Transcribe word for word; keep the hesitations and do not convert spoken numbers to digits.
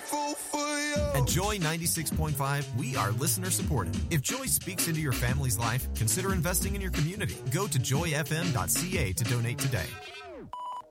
grateful for you. At Joy ninety-six point five, we are listener supported. If Joy speaks into your family's life, consider investing in your community. Go to joy f m dot c a to donate today.